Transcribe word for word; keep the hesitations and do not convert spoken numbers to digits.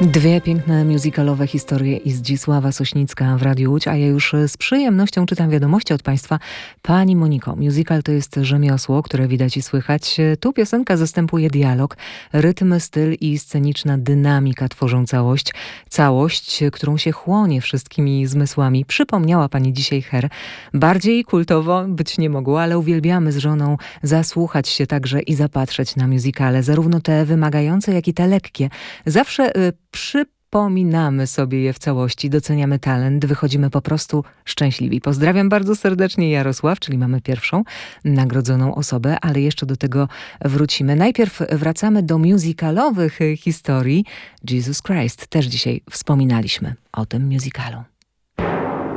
Dwie piękne musicalowe historie i Zdzisława Sośnicka w Radiu Łódź, a ja już z przyjemnością czytam wiadomości od Państwa. Pani Moniko, musical to jest rzemiosło, które widać i słychać. Tu piosenka zastępuje dialog, rytm, styl i sceniczna dynamika tworzą całość. Całość, którą się chłonie wszystkimi zmysłami. Przypomniała Pani dzisiaj Her. Bardziej kultowo być nie mogło, ale uwielbiamy z żoną zasłuchać się także i zapatrzeć na musicale, zarówno te wymagające, jak i te lekkie. Zawsze y, przypominamy sobie je w całości, doceniamy talent, wychodzimy po prostu szczęśliwi. Pozdrawiam bardzo serdecznie Jarosław, czyli mamy pierwszą nagrodzoną osobę, ale jeszcze do tego wrócimy. Najpierw wracamy do musicalowych historii. Jesus Christ, też dzisiaj wspominaliśmy o tym musicalu.